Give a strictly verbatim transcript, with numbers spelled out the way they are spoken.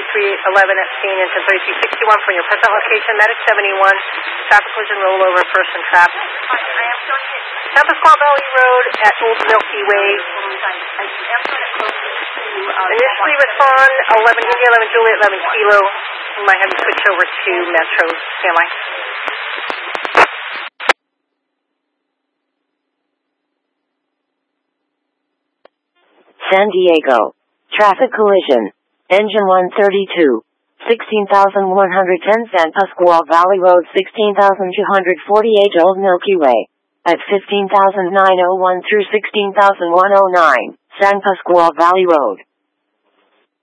thirty-three eleven at scene, engine thirty-three sixty-one from your present location, medic seventy-one, traffic collision rollover, person trapped. San Pasqual Valley Road at Old Milky Way. Initially respond eleven India, eleven Juliet, eleven Kilo. We might have to switch over to Metro. Stand by. San Diego. Traffic collision. Engine one thirty-two. sixteen thousand one hundred ten San Pasqual Valley Road, sixteen thousand two hundred forty-eight Old Milky Way. At fifteen thousand nine hundred one through sixteen thousand one hundred nine, San Pasqual Valley Road.